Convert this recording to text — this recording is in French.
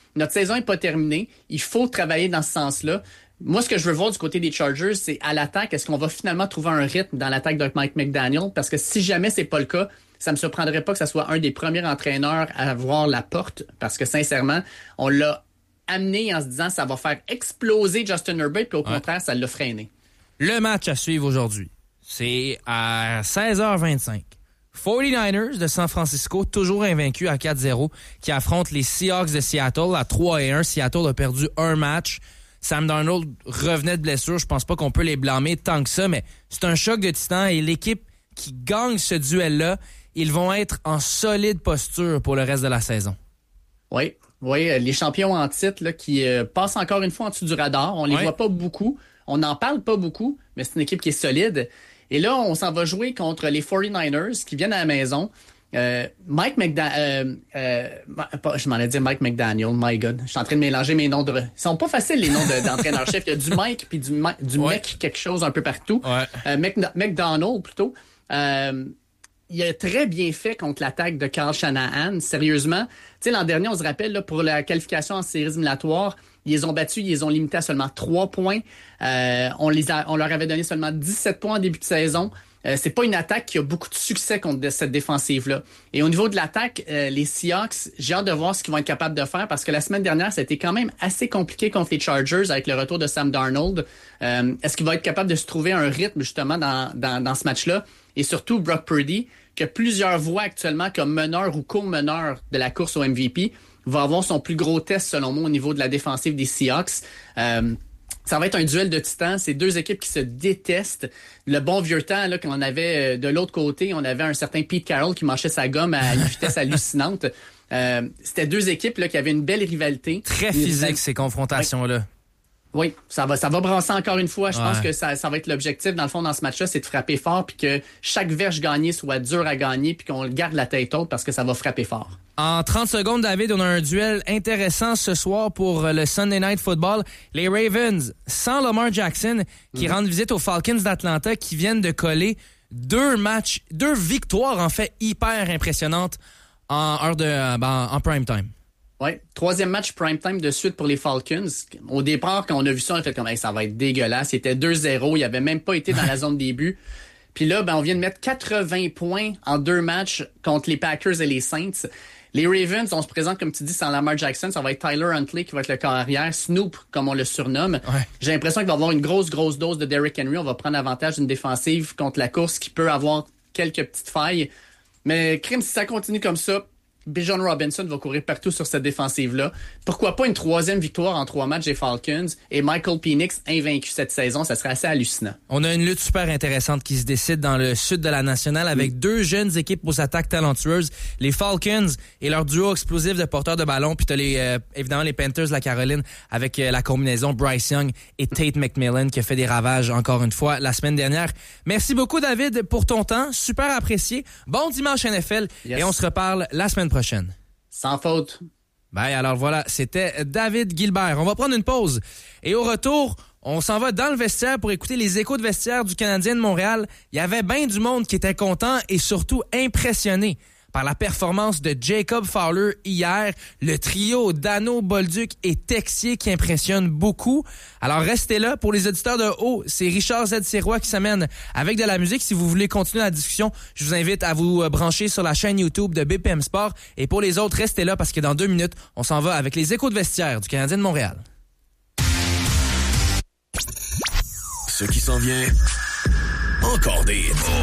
notre saison n'est pas terminée. Il faut travailler dans ce sens-là. Moi, ce que je veux voir du côté des Chargers, c'est à l'attaque, est-ce qu'on va finalement trouver un rythme dans l'attaque de Mike McDaniel? Parce que si jamais c'est pas le cas, ça me surprendrait pas que ça soit un des premiers entraîneurs à voir la porte. Parce que sincèrement, on l'a amené en se disant ça va faire exploser Justin Herbert, puis au contraire, ça l'a freiné. Le match à suivre aujourd'hui, c'est à 16h25. 49ers de San Francisco, toujours invaincus à 4-0, qui affrontent les Seahawks de Seattle à 3-1. Seattle a perdu un match. Sam Darnold revenait de blessure. Je pense pas qu'on peut les blâmer tant que ça, mais c'est un choc de titans et l'équipe qui gagne ce duel-là, ils vont être en solide posture pour le reste de la saison. Oui, les champions en titre là, qui passent encore une fois en dessous du radar. On les voit pas beaucoup. On n'en parle pas beaucoup, mais c'est une équipe qui est solide. Et là, on s'en va jouer contre les 49ers qui viennent à la maison. Mike McDaniel, je m'en ai dit Mike McDaniel, my God. Je suis en train de mélanger mes noms de... Ils sont pas faciles, les noms d'entraîneur-chef. Il y a du Mike puis du mec quelque chose un peu partout. McDonald, plutôt. Il a très bien fait contre l'attaque de Kyle Shanahan. Sérieusement, tu sais, l'an dernier, on se rappelle, là, pour la qualification en séries éliminatoires, ils les ont battus, ils les ont limités à seulement 3 points. On leur avait donné seulement 17 points en début de saison. C'est pas une attaque qui a beaucoup de succès contre cette défensive-là. Et au niveau de l'attaque, les Seahawks, j'ai hâte de voir ce qu'ils vont être capables de faire parce que la semaine dernière, ça a été quand même assez compliqué contre les Chargers avec le retour de Sam Darnold. Est-ce qu'il va être capable de se trouver un rythme justement dans ce match-là? Et surtout, Brock Purdy, que plusieurs voient actuellement comme meneur ou co-meneur de la course au MVP, va avoir son plus gros test, selon moi, au niveau de la défensive des Seahawks. Ça va être un duel de titans. C'est deux équipes qui se détestent. Le bon vieux temps, là, qu'on avait de l'autre côté, on avait un certain Pete Carroll qui mâchait sa gomme à une vitesse hallucinante. C'était deux équipes là, qui avaient une belle rivalité. Très physique, ces confrontations-là. Oui, ça va brasser encore une fois. Je pense que ça va être l'objectif, dans le fond, dans ce match-là, c'est de frapper fort puis que chaque verge gagnée soit dure à gagner puis qu'on garde la tête haute parce que ça va frapper fort. En 30 secondes, David, on a un duel intéressant ce soir pour le Sunday Night Football. Les Ravens, sans Lamar Jackson, qui rendent visite aux Falcons d'Atlanta, qui viennent de coller 2 victoires, en fait, hyper impressionnantes en prime time. Oui, 3e match prime time de suite pour les Falcons. Au départ, quand on a vu ça, on a fait comme hey, ça va être dégueulasse. C'était 2-0, il avait même pas été dans la zone début. Puis là, on vient de mettre 80 points en 2 matchs contre les Packers et les Saints. Les Ravens, on se présente, comme tu dis, sans Lamar Jackson. Ça va être Tyler Huntley qui va être le corps arrière. Snoop, comme on le surnomme. Ouais. J'ai l'impression qu'il va y avoir une grosse dose de Derrick Henry. On va prendre avantage d'une défensive contre la course qui peut avoir quelques petites failles. Mais crime, si ça continue comme ça, Bijan Robinson va courir partout sur cette défensive-là. Pourquoi pas une 3e victoire en 3 matchs des Falcons et Michael Penix invaincu cette saison? Ça serait assez hallucinant. On a une lutte super intéressante qui se décide dans le sud de la nationale avec 2 jeunes équipes aux attaques talentueuses. Les Falcons et leur duo explosif de porteurs de ballon. Puis t'as évidemment les Panthers de la Caroline avec la combinaison Bryce Young et Tate McMillan qui a fait des ravages encore une fois la semaine dernière. Merci beaucoup, David, pour ton temps. Super apprécié. Bon dimanche NFL et on se reparle la semaine prochaine. Sans faute. Ben alors voilà, c'était David Gilbert. On va prendre une pause et au retour, on s'en va dans le vestiaire pour écouter les échos de vestiaire du Canadien de Montréal. Il y avait bien du monde qui était content et surtout impressionné par la performance de Jacob Fowler hier, le trio Dano, Bolduc et Texier qui impressionne beaucoup. Alors restez là. Pour les auditeurs de haut, c'est Richard Z. Sirois qui s'amène avec de la musique. Si vous voulez continuer la discussion, je vous invite à vous brancher sur la chaîne YouTube de BPM Sport. Et pour les autres, restez là parce que dans 2 minutes, on s'en va avec les échos de vestiaire du Canadien de Montréal. Ce qui s'en vient, encore des